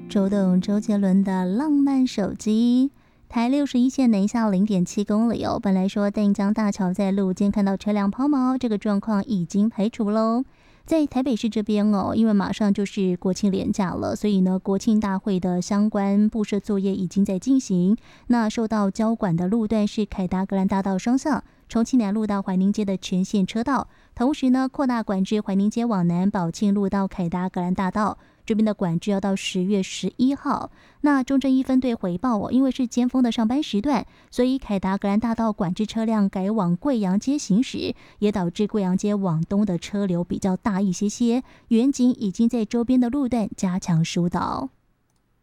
周董周杰伦的浪漫手机。台61线南下0.7公里本来说淡江大桥在路肩看到车辆抛锚，这个状况已经排除喽。在台北市这边因为马上就是国庆连假了，所以呢，国庆大会的相关布设作业已经在进行。那受到交管的路段是凯达格兰大道双向、重庆南路到怀宁街的全线车道，同时呢，扩大管制怀宁街往南宝庆路到凯达格兰大道。这边的管制要到10月11号。那中正一分队回报因为是尖峰的上班时段，所以凯达格兰大道管制车辆改往贵阳街行驶，也导致贵阳街往东的车流比较大一些些。远警已经在周边的路段加强疏导。